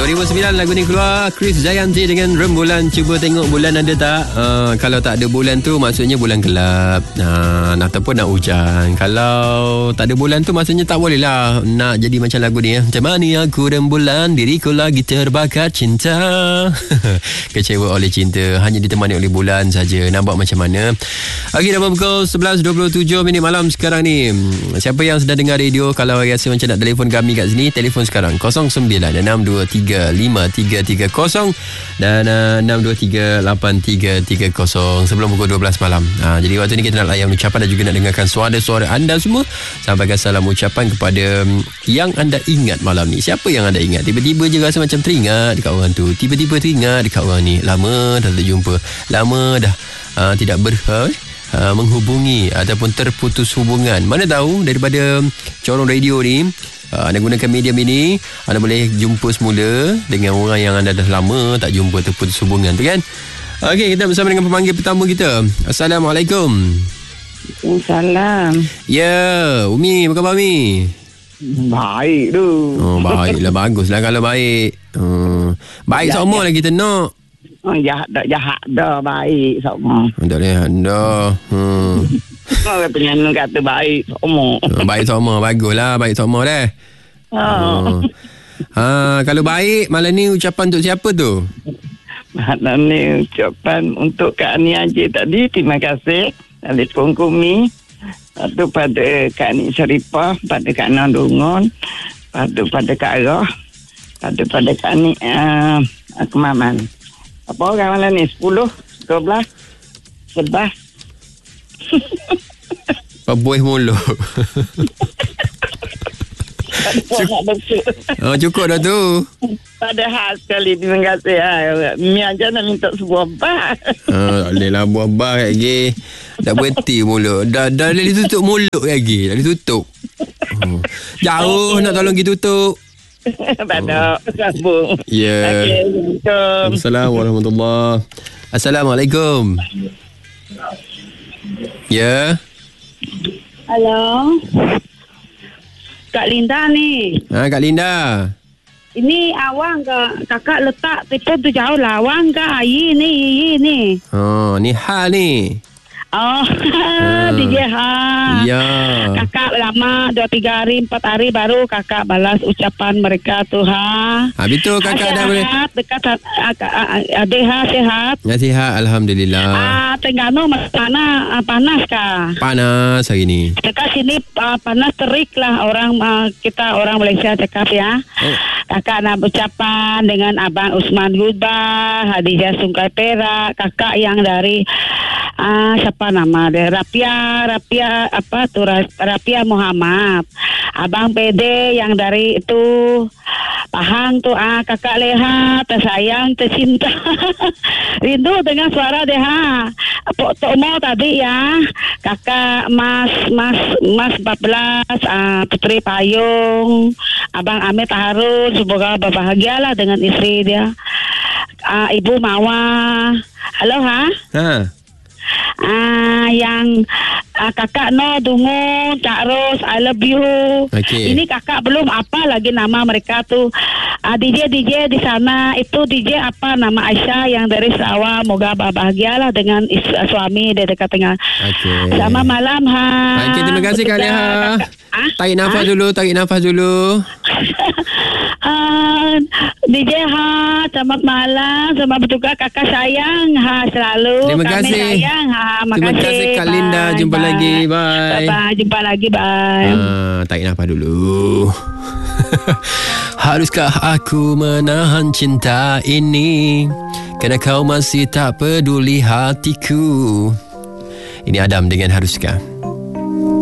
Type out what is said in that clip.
2009 lagu ni keluar, Chris Dayanti dengan Rembulan. Cuba tengok bulan ada tak? Kalau tak ada bulan tu maksudnya bulan gelap, ataupun nak hujan. Kalau tak ada bulan tu maksudnya tak boleh lah nak jadi macam lagu ni. Temani aku rembulan, diriku lagi terbakar cinta. Kecewa oleh cinta, hanya ditemani oleh bulan saja. Nampak macam mana? Okey, dah pukul 11.27 minit malam sekarang ni. Siapa yang sedang dengar radio, kalau rasa macam nak telefon kami kat sini, telefon sekarang 09-623-5330 dan 623-8330 sebelum pukul 12 malam. Jadi waktu ni kita nak layan ucapan dan juga nak dengarkan suara-suara anda semua. Sampaikan salam ucapan kepada yang anda ingat malam ni. Siapa yang anda ingat? Tiba-tiba je rasa macam teringat dekat orang tu, tiba-tiba teringat dekat orang ni. Lama dah tak jumpa, lama dah tidak menghubungi ataupun terputus hubungan. Mana tahu daripada corong radio ni, anda gunakan medium ini, anda boleh jumpa semula dengan orang yang anda dah lama tak jumpa, terputus hubungan tu kan. Okey, kita bersama dengan pemanggil pertama kita. Assalamualaikum. Salam. Ya, Umi, apa khabar Umi? Baik tu. Oh, baiklah, baguslah kalau baik. Baik semua lagi tenok. Jahat dah baik semua. Tak boleh dah. Orang penyanyi kata baik semua. Baik semua, baguslah, baik semua dah. Kalau baik, malam ni ucapan untuk siapa tu? Malam ni ucapan untuk Kak Ani Haji tadi. Terima kasih. Telefon Kumi. Lepas tu pada Kak Ani Syarifah, pada Kak Nandungon, pada Kak Arah, pada Kak Ani Kemaman. Apa orang malam ni? 10, 12, 11. Pabuih mulut. Cukup dah tu. Padahal sekali terima kasih. Mi aja nak minta sebuah bah. Tak boleh lah buah bah lagi. Dah berhenti mulut. Dah ditutup mulut lagi. Dah ditutup. Jauh nak tolong kita tutup. Pada sambung. Ya. Assalamualaikum warahmatullahi. Assalamualaikum. Ya. Halo. Kak Linda ni. Kak Linda. Ini awang ke kakak letak telefon tu jauh lah. Awang ke Ayi ni. Oh, ni Ha ni. Oh, DJ Ha. Ya. Kakak lama 2-3 hari 4 hari baru kakak balas ucapan mereka tu Ha. Betul kakak dah boleh. Dekat adik Ha sihat. Ya sihat, alhamdulillah. Terengganu mana panas kah? Panas hari ni. Dekat sini panas terik lah orang kita orang Malaysia cakap ya. Kakak nak ucapan dengan Abang Usman Gulbah, Hadijah Sungkai Perak, kakak yang dari siapa nama dia? Rapia apa tu? Rapia Muhammad. Abang PD yang dari itu Pahang tu kakak Leha, tersayang, tercinta. Rindu dengan suara dia. Pok Tomo tadi ya. Kakak Mas 14, Putri Payung, Abang Amit Harun, semoga berbahagialah dengan istri dia. Ibu Mawa. Halo yang kakak No Dungu, Cak Ros, I love you. Ini kakak belum apa lagi nama mereka tu. DJ di sana itu DJ apa nama Aisyah yang dari Sarawak. Moga bahagialah dengan suami dia dekat tengah. Sama malam terima kasih Kak Leha. Tarik nafas dulu. DJ selamat malam. Selamat bertugas kakak sayang selalu. Terima kasih. Kami sayang makasih. Terima kasih Kak Linda. Jumpa lagi. Bye. Jumpa lagi. Bye. Tarik nafas dulu. Haruskah aku menahan cinta ini kerana kau masih tak peduli hatiku? Ini Adam dengan Haruskah.